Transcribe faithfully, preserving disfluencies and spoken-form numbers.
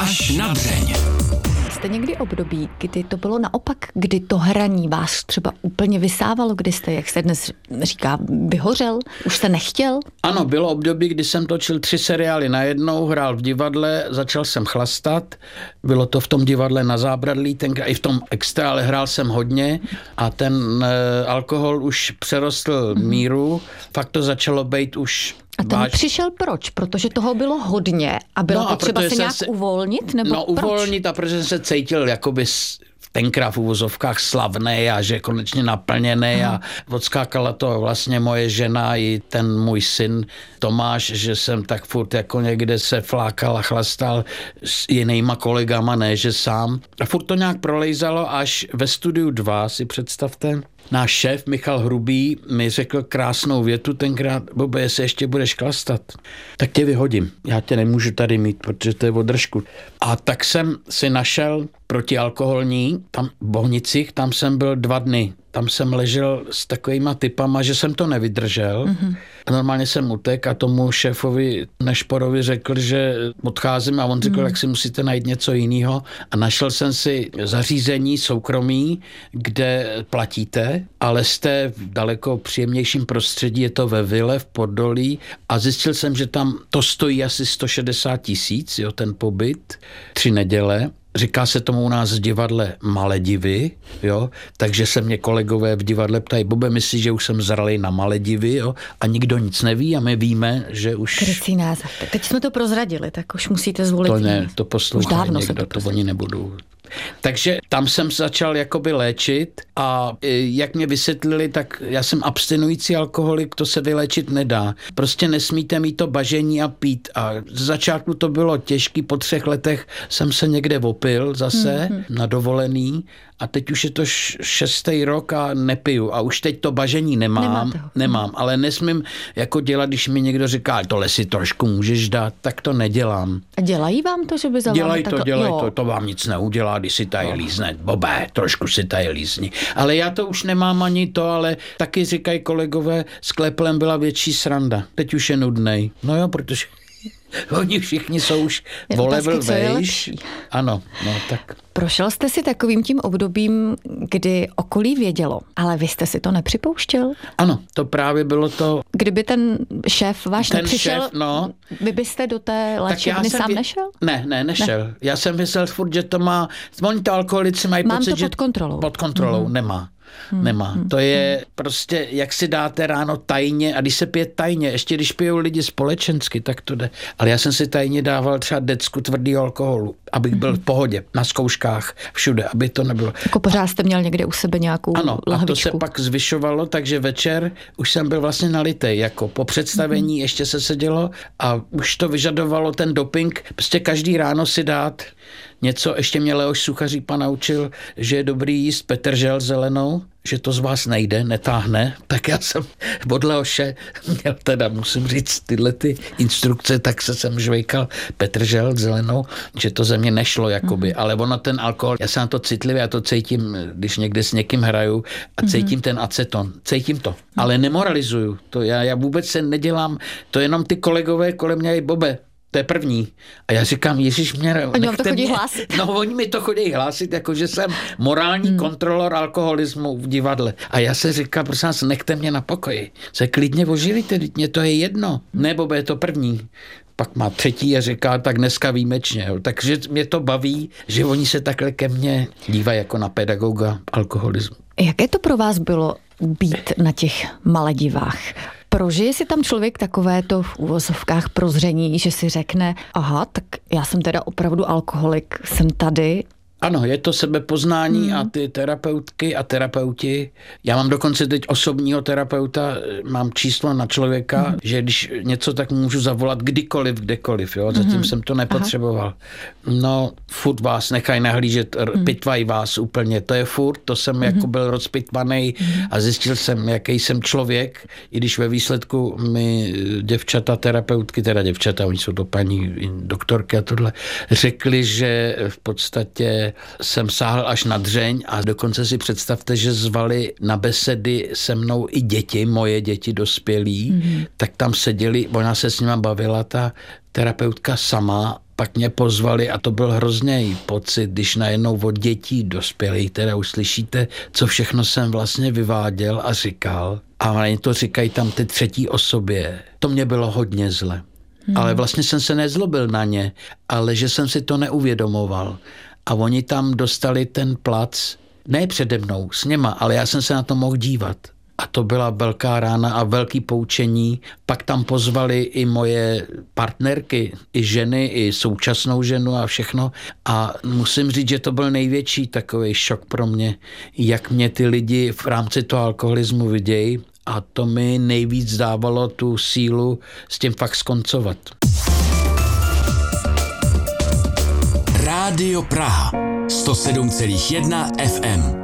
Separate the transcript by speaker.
Speaker 1: Až na dřeň.
Speaker 2: Jste někdy období, kdy to bylo naopak, kdy to hraní vás třeba úplně vysávalo, kdy jste, jak se dnes říká, vyhořel? Už jste nechtěl?
Speaker 3: Ano, bylo období, kdy jsem točil tři seriály najednou, hrál v divadle, začal jsem chlastat. Bylo to v tom divadle na Zábradlí, tenkrát i v tom extra, ale hrál jsem hodně a ten e, alkohol už přerostl mm. míru. Fakt to začalo být už...
Speaker 2: A ten
Speaker 3: váž...
Speaker 2: přišel proč? Protože toho bylo hodně a bylo
Speaker 3: no
Speaker 2: potřeba se nějak
Speaker 3: se...
Speaker 2: uvolnit? Nebo
Speaker 3: no
Speaker 2: proč?
Speaker 3: uvolnit a protože jsem se cítil jakoby tenkrát v uvozovkách slavnej a že konečně naplněný a odskákala to vlastně moje žena i ten můj syn Tomáš, že jsem tak furt jako někde se flákal a chlastal s jinýma kolegama, ne že sám. A furt to nějak prolejzalo až ve Studiu dva, si představte. Náš šéf Michal Hrubý mi řekl krásnou větu tenkrát: Bobe, jestli ještě budeš chlastat, tak tě vyhodím. Já tě nemůžu tady mít, protože to je o držku. A tak jsem si našel protialkoholní, tam v Bohnicích, tam jsem byl dva dny. Tam jsem ležel s takovýma typama, že jsem to nevydržel. Mm-hmm. Normálně jsem utek a tomu šéfovi Nešporovi řekl, že odcházím a on řekl, mm. jak si musíte najít něco jiného. A našel jsem si zařízení soukromí, kde platíte, ale jste v daleko příjemnějším prostředí, je to ve vile v Podolí a zjistil jsem, že tam to stojí asi sto šedesát tisíc, jo, ten pobyt, tři neděle. Říká se tomu u nás v divadle Maledivy, jo, takže se mě kolegové v divadle ptají: Bobe, myslíš, že už jsem zralej na Maledivy, jo, a nikdo nic neví a my víme, že už...
Speaker 2: Krycí název. Teď jsme to prozradili, tak už musíte zvolit.
Speaker 3: To ne, to poslouchají někdo,
Speaker 2: to,
Speaker 3: to oni nebudou. Takže tam jsem začal jakoby léčit a jak mě vysvětlili, tak já jsem abstinující alkoholik, to se vyléčit nedá. Prostě nesmíte mít to bažení a pít. A z začátku to bylo těžký, po třech letech jsem se někde opil zase mm-hmm. na dovolený a teď už je to šestý rok a nepiju a už teď to bažení nemám, nemám, ale nesmím jako dělat, když mi někdo říká, tohle si trošku můžeš dát, tak to nedělám.
Speaker 2: A dělají vám to, že by za vámi
Speaker 3: Dělají
Speaker 2: takhle...
Speaker 3: to, dělají to, to vám nic neudělá, když si tady no. lízne, Bobe, trošku si tady lízni. Ale já to už nemám ani to, ale taky říkají kolegové, s Kleplem byla větší sranda, teď už je nudnej. No jo, protože oni všichni jsou už o level vejš. Ano, no tak.
Speaker 2: Prošel jste si takovým tím obdobím, kdy okolí vědělo, ale vy jste si to nepřipouštěl?
Speaker 3: Ano, to právě bylo to...
Speaker 2: Kdyby ten šéf váš
Speaker 3: ten
Speaker 2: nepřišel,
Speaker 3: šéf, no,
Speaker 2: vy byste do té léčebny sám
Speaker 3: vě...
Speaker 2: nešel?
Speaker 3: Ne, ne, nešel. Ne. Já jsem myslel furt, že to má... Oni to alkoholici mají
Speaker 2: Mám
Speaker 3: pocit,
Speaker 2: to
Speaker 3: že...
Speaker 2: pod kontrolou.
Speaker 3: Pod kontrolou, mm. nemá. Hmm, Nemá. Hmm, to je hmm. prostě, jak si dáte ráno tajně a když se pije tajně, ještě když pijou lidi společensky, tak to jde. Ale já jsem si tajně dával třeba decku tvrdého alkoholu, abych byl v pohodě, na zkouškách, všude, aby to nebylo.
Speaker 2: Jako pořád jste měl někde u sebe nějakou
Speaker 3: ano,
Speaker 2: lahvičku.
Speaker 3: A to se pak zvyšovalo, takže večer už jsem byl vlastně nalitej, jako po představení hmm. ještě se sedělo a už to vyžadovalo ten doping, prostě každý ráno si dát něco. Ještě mě Leoš Suchařípa naučil, že je dobrý jíst petržel zelenou, že to z vás nejde, netáhne. Tak já jsem od Leoše měl teda, musím říct, tyhle ty instrukce, tak se jsem žvejkal petržel zelenou, že to ze mě nešlo jakoby, mm-hmm. ale ono ten alkohol, já jsem na to citlivý, já to cítím, když někde s někým hraju a cítím mm-hmm. ten aceton, cítím to, ale nemoralizuju, to já, já vůbec se nedělám, to jenom ty kolegové kolem mě, Bobe, to je první. A já říkám, ježišměr,
Speaker 2: oni vám to chodí mě. hlásit.
Speaker 3: No, oni mi to chodí hlásit, jako že jsem morální hmm. kontrolor alkoholismu v divadle. A já se říkám, prosím vás, nechte mě na pokoji. Se klidně oživíte, mě to je jedno. Ne, Bobe, je to první. Pak má třetí a říká, tak dneska výjimečně. Jo. Takže mě to baví, že oni se takhle ke mně dívají jako na pedagoga alkoholismu.
Speaker 2: Jaké to pro vás bylo být na těch Maledivách? Prožije si tam člověk takovéto v uvozovkách prozření, že si řekne, aha, tak já jsem teda opravdu alkoholik, jsem tady.
Speaker 3: Ano, je to sebepoznání hmm. a ty terapeutky a terapeuti. Já mám dokonce teď osobního terapeuta, mám číslo na člověka, hmm. že když něco, tak můžu zavolat kdykoliv, kdekoliv. Jo? Zatím hmm. jsem to nepotřeboval. Aha. No, furt vás nechají nahlížet, hmm. pitvají vás úplně. To je furt, to jsem hmm. jako byl rozpitvanej hmm. a zjistil jsem, jaký jsem člověk, i když ve výsledku mi děvčata, terapeutky, teda děvčata, oni jsou to paní doktorky a tohle, řekli, že v podstatě jsem sáhl až na dřeň a dokonce si představte, že zvali na besedy se mnou i děti, moje děti dospělí, mm-hmm. tak tam seděli, ona se s nima bavila, ta terapeutka sama, pak mě pozvali a to byl hrozný pocit, když najednou od dětí dospělých teda už slyšíte, co všechno jsem vlastně vyváděl a říkal. A oni to říkají tam ty třetí osobě. To mě bylo hodně zle. Hmm. Ale vlastně jsem se nezlobil na ně, ale že jsem si to neuvědomoval. A oni tam dostali ten plac, ne přede mnou, s něma, ale já jsem se na to mohl dívat. A to byla velká rána a velký poučení. Pak tam pozvali i moje partnerky, i ženy, i současnou ženu a všechno. A musím říct, že to byl největší takový šok pro mě, jak mě ty lidi v rámci toho alkoholismu vidějí. A to mi nejvíc dávalo tu sílu s tím fakt skoncovat.
Speaker 1: Rádio Praha sto sedm celá jedna ef em